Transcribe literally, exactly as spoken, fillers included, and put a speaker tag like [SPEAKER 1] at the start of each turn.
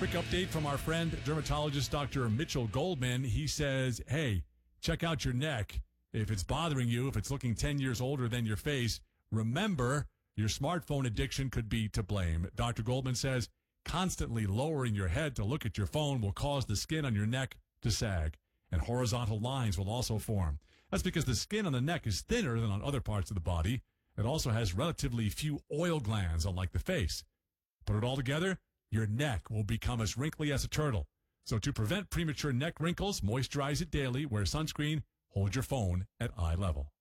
[SPEAKER 1] Quick update from our friend, dermatologist Doctor Mitchell Goldman. He says, hey, check out your neck. If it's bothering you, if it's looking ten years older than your face, remember your smartphone addiction could be to blame. Doctor Goldman says constantly lowering your head to look at your phone will cause the skin on your neck to sag, and horizontal lines will also form. That's because the skin on the neck is thinner than on other parts of the body. It also has relatively few oil glands, unlike the face. Put it all together, your neck will become as wrinkly as a turtle. So to prevent premature neck wrinkles, moisturize it daily, wear sunscreen, hold your phone at eye level.